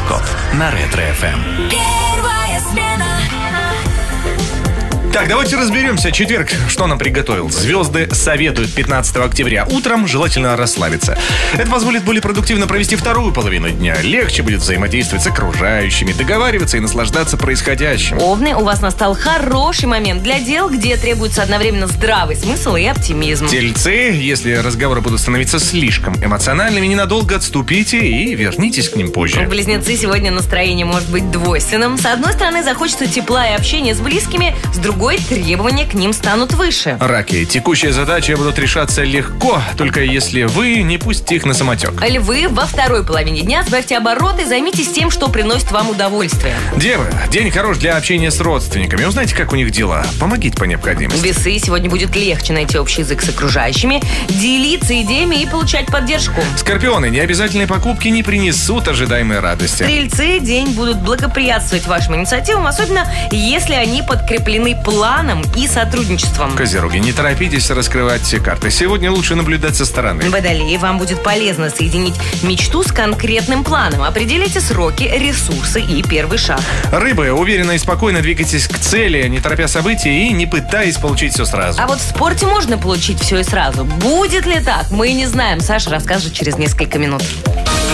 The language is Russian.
гороскоп на Ретро-ФМ. Первая смена. Так, давайте разберемся. Четверг, что нам приготовил? Звезды советуют 15 октября утром желательно расслабиться. Это позволит более продуктивно провести вторую половину дня. Легче будет взаимодействовать с окружающими, договариваться и наслаждаться происходящим. Овны, у вас настал хороший момент для дел, где требуется одновременно здравый смысл и оптимизм. Тельцы, если разговоры будут становиться слишком эмоциональными, ненадолго отступите и вернитесь к ним позже. Близнецы, сегодня настроение может быть двойственным. С одной стороны, захочется тепла и общения с близкими, с другой требования к ним станут выше. Раки, текущие задачи будут решаться легко, только если вы не пустите их на самотек. Львы, во второй половине дня сбавьте обороты и займитесь тем, что приносит вам удовольствие. Девы, день хорош для общения с родственниками. Узнайте, как у них дела. Помогите по необходимости. Весы, сегодня будет легче найти общий язык с окружающими, делиться идеями и получать поддержку. Скорпионы, необязательные покупки не принесут ожидаемой радости. Стрельцы, день будут благоприятствовать вашим инициативам, особенно если они подкреплены планом и сотрудничеством. Козероги, не торопитесь раскрывать все карты. Сегодня лучше наблюдать со стороны. Водолеи, вам будет полезно соединить мечту с конкретным планом. Определите сроки, ресурсы и первый шаг. Рыбы, уверенно и спокойно двигайтесь к цели, не торопя события и не пытаясь получить все сразу. А вот в спорте можно получить все и сразу. Будет ли так, мы не знаем. Саша расскажет через несколько минут.